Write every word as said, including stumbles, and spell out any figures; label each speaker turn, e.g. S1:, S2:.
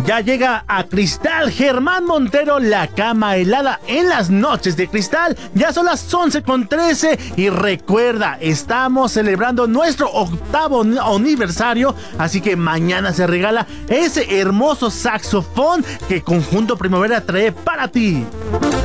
S1: Ya llega a Cristal Germán Montero, la cama helada en las noches de Cristal. Ya son las once con trece y recuerda, estamos celebrando nuestro octavo aniversario, así que mañana se regala ese hermoso saxofón que Conjunto Primavera trae para ti.